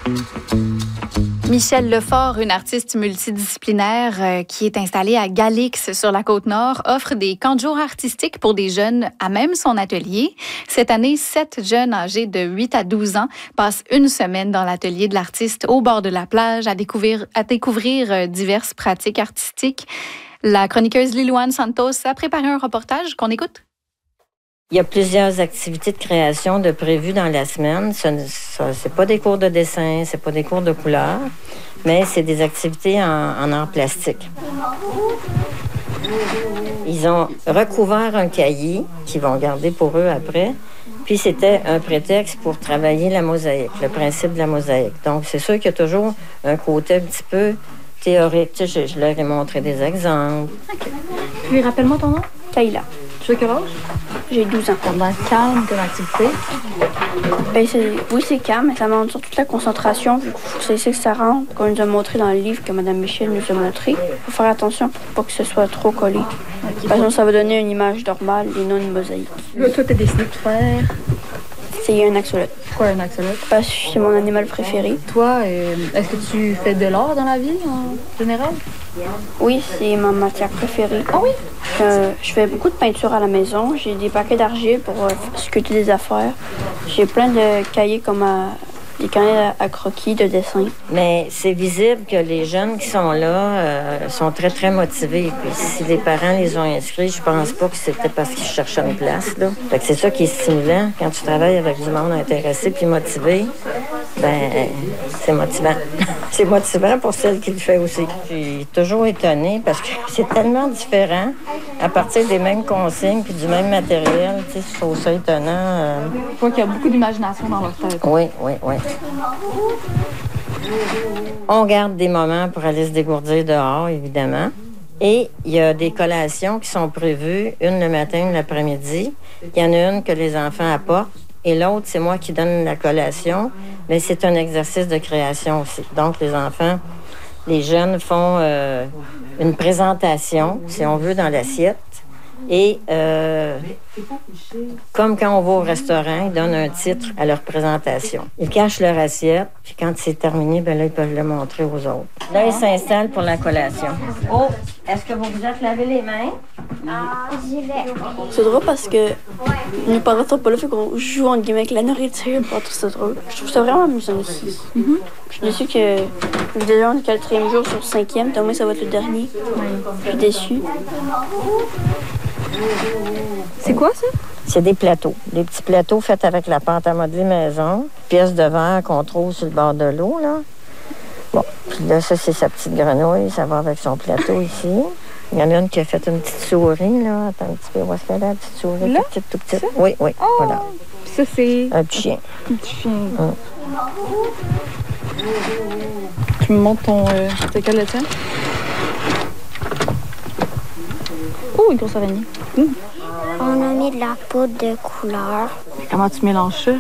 Michel Lefort, une artiste multidisciplinaire qui est installée à Galix sur la Côte-Nord, offre des camps de jour artistiques pour des jeunes à même son atelier. Cette année, 7 jeunes âgés de 8 à 12 ans passent une semaine dans l'atelier de l'artiste au bord de la plage à découvrir diverses pratiques artistiques. La chroniqueuse Lilouane Santos a préparé un reportage qu'on écoute. Il y a plusieurs activités de création de prévues dans la semaine. C'est pas des cours de dessin, c'est pas des cours de couleur, mais c'est des activités en art plastique. Ils ont recouvert un cahier qu'ils vont garder pour eux après. Puis c'était un prétexte pour travailler la mosaïque, le principe de la mosaïque. Donc c'est sûr qu'il y a toujours un côté un petit peu théorique. Tu sais, je leur ai montré des exemples. Okay. Puis rappelle-moi ton nom. Kayla. Tu as quel âge? J'ai 12 ans. Ça a l'air calme comme activité? Oui, c'est calme, mais ça demande surtout la concentration. Vu qu'il faut que c'est ici que ça rentre, comme nous a montré dans le livre que Mme Michel nous a montré. Il faut faire attention pour pas que ce soit trop collé. Okay. Parce que ça va donner une image normale et non une mosaïque. Là, toi, t'as décidé de faire? C'est un axolote. Pourquoi un axolote? Parce que c'est mon animal préféré. Toi, est-ce que tu fais de l'art dans la vie, en général? Oui, c'est ma matière préférée. Ah oui? Je fais beaucoup de peinture à la maison. J'ai des paquets d'argile pour sculpter des affaires. J'ai plein de cahiers comme des cahiers à croquis, de dessin. Mais c'est visible que les jeunes qui sont là sont très, très motivés. Puis si les parents les ont inscrits, je pense pas que c'était parce qu'ils cherchaient une place, là. Fait que c'est ça qui est stimulant. Quand tu travailles avec du monde intéressé puis motivé, c'est motivant. C'est motivant pour celle qui le fait aussi. Je suis toujours étonnée parce que c'est tellement différent à partir des mêmes consignes puis du même matériel. Tu sais, je trouve ça étonnant. Je vois qu'il y a beaucoup d'imagination dans leur tête. Oui. On garde des moments pour aller se dégourdir dehors, évidemment. Et il y a des collations qui sont prévues, une le matin, une l'après-midi. Il y en a une que les enfants apportent. Et l'autre, c'est moi qui donne la collation, mais c'est un exercice de création aussi. Donc, les enfants, les jeunes font une présentation, si on veut, dans l'assiette. Et comme quand on va au restaurant, ils donnent un titre à leur présentation. Ils cachent leur assiette, puis quand c'est terminé, là, ils peuvent le montrer aux autres. Là, ils s'installent pour la collation. Oh, est-ce que vous vous êtes lavé les mains? J'y vais. C'est drôle parce que mes parents sont pas là, fait qu'on joue en guillemets avec la nourriture, pour tout ça drôle. Je trouve ça vraiment amusant ici. Mm-hmm. Je suis déçue que déjà on est le 4e jour sur le 5e, donc moi ça va être le dernier. Je suis déçue. C'est quoi ça? C'est des plateaux. Des petits plateaux faits avec la pâte à modeler maison. Pièces de verre qu'on trouve sur le bord de l'eau, là. Bon, puis là, ça, c'est sa petite grenouille. Ça va avec son plateau ici. Il y en a une qui a fait une petite souris, là. Attends un petit peu. Où est-ce qu'elle est, la petite souris? Là? Tout petite. Oui, voilà. Ça, c'est... Un petit chien. Un petit chien. Tu me montres ton... c'est quel le tien? Oh, une grosse araignée. On a mis de la poudre de couleur. Comment tu mélanges ça?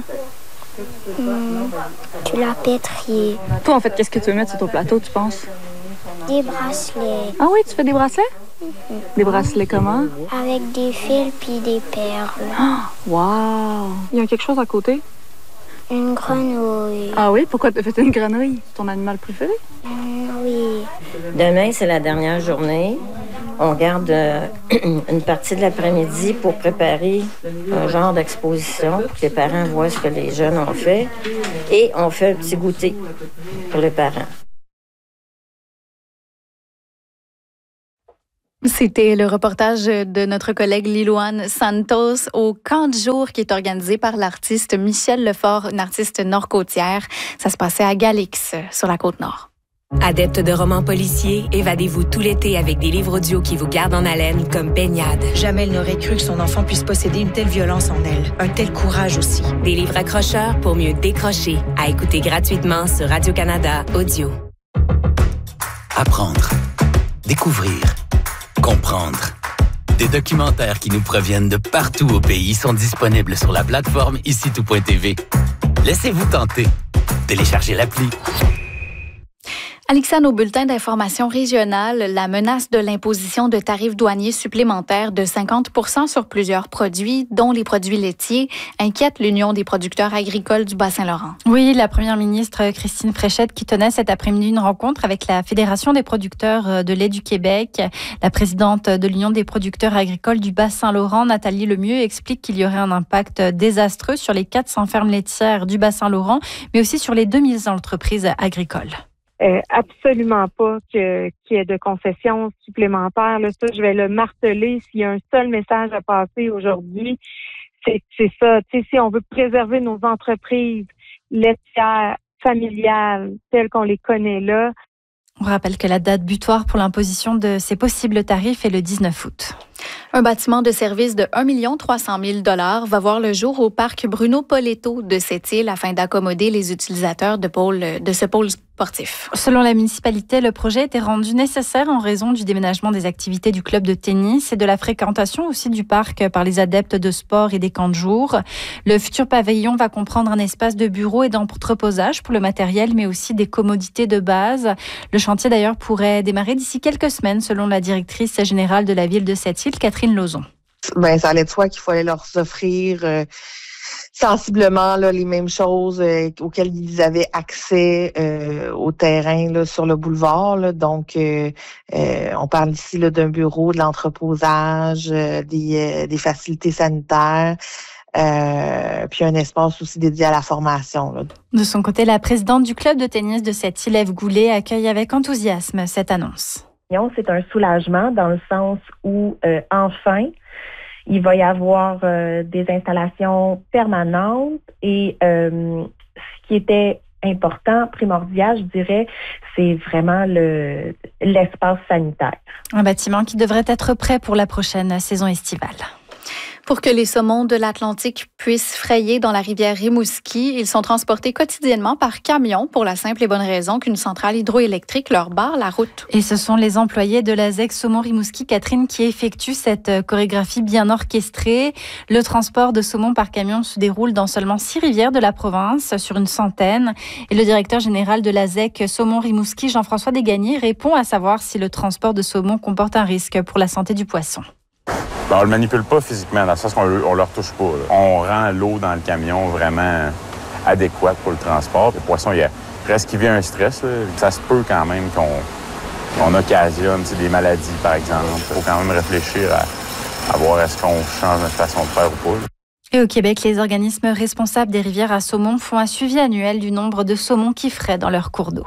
Tu l'as pétrié. Toi, en fait, qu'est-ce que tu veux mettre sur ton plateau, tu penses? Des bracelets. Ah oui, tu fais des bracelets? Des bracelets comment? Avec des fils puis des perles. Oh, wow! Il y a quelque chose à côté? Une grenouille. Ah oui? Pourquoi t'as fait une grenouille? Ton animal préféré? Oui. Demain, c'est la dernière journée. On garde une partie de l'après-midi pour préparer un genre d'exposition pour que les parents voient ce que les jeunes ont fait. Et on fait un petit goûter pour les parents. C'était le reportage de notre collègue Lilouane Santos au camp de jour qui est organisé par l'artiste Michel Lefort, une artiste nord-côtière. Ça se passait à Galix, sur la Côte-Nord. Adepte de romans policiers, évadez-vous tout l'été avec des livres audio qui vous gardent en haleine comme Baignade. Jamais elle n'aurait cru que son enfant puisse posséder une telle violence en elle. Un tel courage aussi. Des livres accrocheurs pour mieux décrocher. À écouter gratuitement sur Radio-Canada Audio. Apprendre. Découvrir. Comprendre. Des documentaires qui nous proviennent de partout au pays sont disponibles sur la plateforme icitout.tv. Laissez-vous tenter. Téléchargez l'appli. Alexandre, au bulletin d'information régionale, la menace de l'imposition de tarifs douaniers supplémentaires de 50 % sur plusieurs produits, dont les produits laitiers, inquiète l'Union des producteurs agricoles du Bas-Saint-Laurent. Oui, la première ministre Christine Fréchette qui tenait cet après-midi une rencontre avec la Fédération des producteurs de lait du Québec. La présidente de l'Union des producteurs agricoles du Bas-Saint-Laurent, Nathalie Lemieux, explique qu'il y aurait un impact désastreux sur les 400 fermes laitières du Bas-Saint-Laurent, mais aussi sur les 2000 entreprises agricoles. Absolument pas qu'il y ait de concessions supplémentaires. Là, ça, je vais le marteler. S'il y a un seul message à passer aujourd'hui, c'est ça. Tu sais, si on veut préserver nos entreprises laitières, familiales, telles qu'on les connaît là. On rappelle que la date butoir pour l'imposition de ces possibles tarifs est le 19 août. Un bâtiment de service de 1 300 000 $ va voir le jour au parc Bruno Poletto de cette île afin d'accommoder les utilisateurs de ce pôle sportif. Selon la municipalité, le projet était rendu nécessaire en raison du déménagement des activités du club de tennis et de la fréquentation aussi du parc par les adeptes de sport et des camps de jour. Le futur pavillon va comprendre un espace de bureau et d'entreposage pour le matériel, mais aussi des commodités de base. Le chantier d'ailleurs pourrait démarrer d'ici quelques semaines, selon la directrice générale de la ville de cette île, Catherine Lauzon. Ça allait de soi qu'il fallait leur offrir sensiblement là, les mêmes choses auxquelles ils avaient accès au terrain là, sur le boulevard. Là. Donc, on parle ici là, d'un bureau, de l'entreposage, des facilités sanitaires. Puis un espace aussi dédié à la formation. Là. De son côté, la présidente du club de tennis de cette île, Ève Goulet, accueille avec enthousiasme cette annonce. C'est un soulagement dans le sens où, enfin, il va y avoir des installations permanentes et ce qui était important, primordial, je dirais, c'est vraiment l'espace sanitaire. Un bâtiment qui devrait être prêt pour la prochaine saison estivale. Pour que les saumons de l'Atlantique puissent frayer dans la rivière Rimouski, ils sont transportés quotidiennement par camion pour la simple et bonne raison qu'une centrale hydroélectrique leur barre la route. Et ce sont les employés de la ZEC Saumon Rimouski, Catherine, qui effectuent cette chorégraphie bien orchestrée. Le transport de saumon par camion se déroule dans seulement 6 rivières de la province, sur une centaine. Et le directeur général de la ZEC Saumon Rimouski, Jean-François Desgagnés, répond à savoir si le transport de saumon comporte un risque pour la santé du poisson. On le manipule pas physiquement, dans le sens qu'on ne leur touche pas. Là. On rend l'eau dans le camion vraiment adéquate pour le transport. Le poisson, il reste qu'il vit un stress. Là. Ça se peut quand même qu'on occasionne des maladies, par exemple. Il faut quand même réfléchir à voir est-ce qu'on change notre façon de faire ou pas. Là. Et au Québec, les organismes responsables des rivières à saumon font un suivi annuel du nombre de saumons qui fraient dans leurs cours d'eau.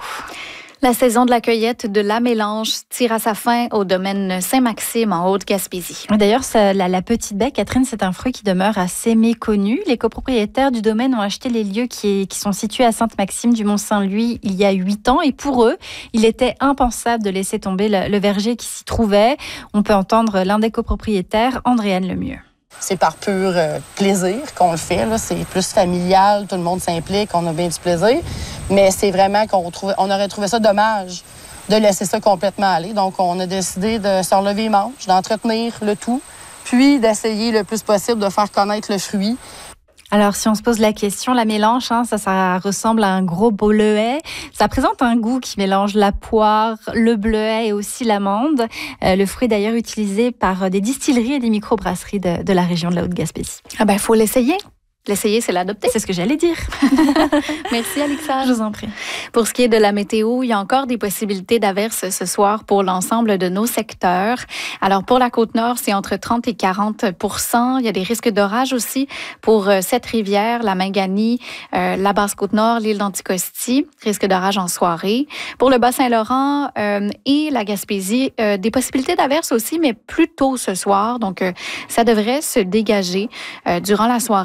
La saison de la cueillette de la mélange tire à sa fin au domaine Saint-Maxime en Haute-Gaspésie. D'ailleurs, la petite baie, Catherine, c'est un fruit qui demeure assez méconnu. Les copropriétaires du domaine ont acheté les lieux qui sont situés à Sainte-Maxime du Mont-Saint-Louis il y a 8 ans. Et pour eux, il était impensable de laisser tomber le verger qui s'y trouvait. On peut entendre l'un des copropriétaires, Andréane Lemieux. C'est par pur plaisir qu'on le fait. Là. C'est plus familial, tout le monde s'implique, on a bien du plaisir. Mais c'est vraiment on aurait trouvé ça dommage de laisser ça complètement aller. Donc, on a décidé de se relever les manches, d'entretenir le tout, puis d'essayer le plus possible de faire connaître le fruit. Alors, si on se pose la question, la mélange, ça ressemble à un gros bleuet. Ça présente un goût qui mélange la poire, le bleuet et aussi l'amande. Le fruit est d'ailleurs utilisé par des distilleries et des microbrasseries de la région de la Haute-Gaspésie. Ah ben, faut l'essayer. L'essayer, c'est l'adopter. C'est ce que j'allais dire. Merci, Alexandre. Je vous en prie. Pour ce qui est de la météo, il y a encore des possibilités d'averses ce soir pour l'ensemble de nos secteurs. Alors, pour la Côte-Nord, c'est entre 30 et 40 %. Il y a des risques d'orage aussi pour cette rivière, la Mingani, la Basse-Côte-Nord, l'île d'Anticosti. Risque d'orage en soirée. Pour le Bas-Saint-Laurent et la Gaspésie, des possibilités d'averses aussi, mais plus tôt ce soir. Donc, ça devrait se dégager durant la soirée.